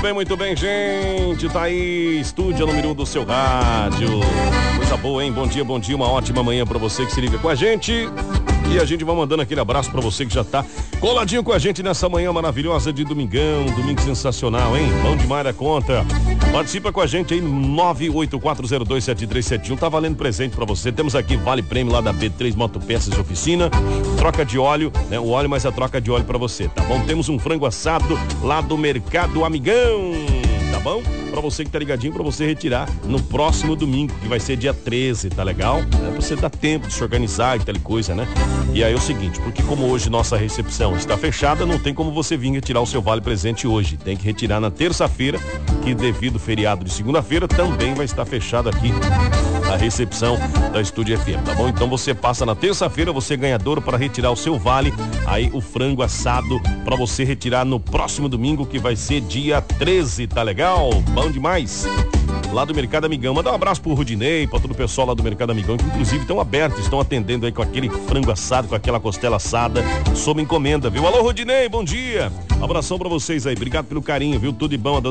muito bem, gente. Tá aí, estúdio número 1 do seu rádio. Coisa boa, hein? Bom dia, uma ótima manhã pra você que se liga com a gente. E a gente vai mandando aquele abraço pra você que já tá coladinho com a gente nessa manhã maravilhosa de domingão. Domingo sensacional, hein? Bom demais da conta. Participa com a gente aí, 984027371. Tá valendo presente pra você. Temos aqui Vale Prêmio lá da B3 Motopeças de Oficina. Troca de óleo, né? O óleo mais a troca de óleo pra você, tá bom? Temos um frango assado lá do Mercado Amigão, tá bom? Pra você que tá ligadinho, pra você retirar no próximo domingo, que vai ser dia 13, tá legal? É pra você dar tempo de se organizar e tal coisa, né? E aí é o seguinte, porque como hoje nossa recepção está fechada, não tem como você vir retirar o seu vale presente hoje. Tem que retirar na terça-feira, que devido ao feriado de segunda-feira, também vai estar fechado aqui a recepção da Estúdio FM, tá bom? Então você passa na terça-feira, você é ganhador para retirar o seu vale, aí o frango assado para você retirar no próximo domingo, que vai ser dia 13, tá legal? Bom demais. Lá do Mercado Amigão, manda um abraço pro Rudinei, pra todo o pessoal lá do Mercado Amigão, que inclusive estão abertos, estão atendendo aí com aquele frango assado, com aquela costela assada, sob encomenda, viu? Alô, Rudinei, bom dia. Abração pra vocês aí, obrigado pelo carinho, viu? Tudo de bom.